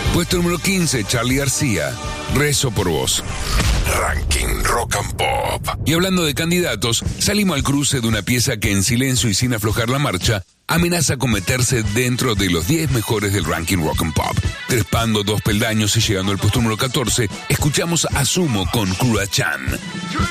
Puesto número 15, Charly García, Rezo por vos. Ranking Rock and Pop. Y hablando de candidatos, salimos al cruce de una pieza que en silencio y sin aflojar la marcha amenaza con meterse dentro de los 10 mejores del ranking Rock and Pop. Trepando 2 peldaños y llegando al puesto número 14, escuchamos a Sumo con Kura-chan.